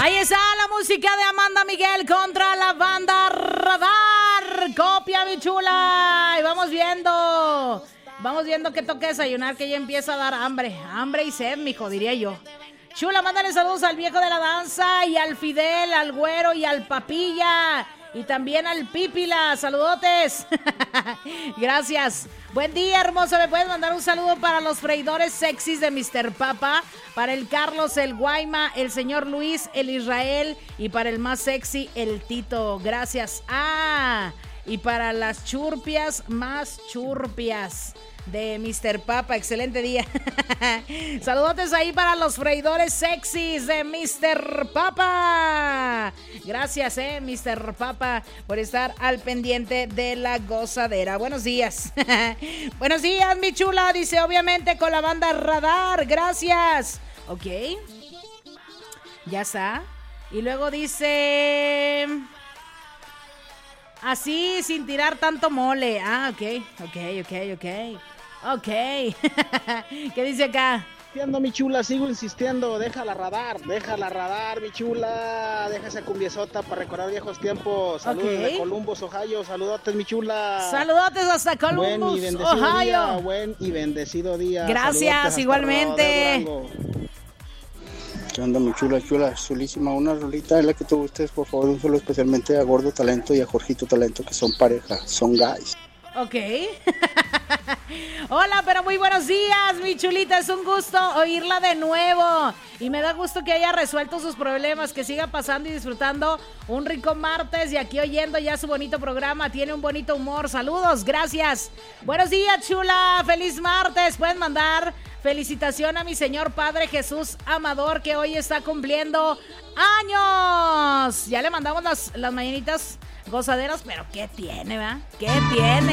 Ahí está la música de Amanda Miguel contra la banda Radar. Copia, mi chula. Y vamos viendo qué toca desayunar, que ya empieza a dar hambre. Hambre y sed, mijo, diría yo. Chula, mándale saludos al viejo de la danza y al Fidel, al Güero y al Papilla. Y también al Pípila, saludotes. Gracias. Buen día, hermoso. ¿Me puedes mandar un saludo para los freidores sexys de Mr. Papa? Para el Carlos, el Guayma, el señor Luis, el Israel. Y para el más sexy, el Tito. Gracias. Y para las churpias más churpias de Mr. Papa. Excelente día. Saludotes ahí para los freidores sexys de Mr. Papa. Gracias, Mr. Papa, por estar al pendiente de la gozadera. Buenos días. Buenos días, mi chula. Dice, obviamente, con la banda Radar. Gracias. Ok. Ya está. Y luego dice... Así, sin tirar tanto mole. Ok. ¿Qué dice acá? Mi chula, sigo insistiendo, deja la radar, mi chula, deja esa cumbiesota para recordar viejos tiempos. Saludos de Columbus, Ohio, saludotes, mi chula. Saludotes hasta Columbus, Ohio. Buen y bendecido día. Gracias, igualmente. ¿Qué onda, mi chula, chulísima? Una rolita es la que te gustes, por favor, un solo especialmente a Gordo Talento y a Jorgito Talento, que son pareja, son guys. Ok. Hola, pero muy buenos días, mi chulita. Es un gusto oírla de nuevo. Y me da gusto que haya resuelto sus problemas, que siga pasando y disfrutando un rico martes. Y aquí oyendo ya su bonito programa. Tiene un bonito humor. Saludos, gracias. Buenos días, chula. Feliz martes. Pueden mandar felicitación a mi señor Padre Jesús Amador, que hoy está cumpliendo años. Ya le mandamos las mañanitas gozaderas, pero ¿qué tiene, va? ¿Qué tiene?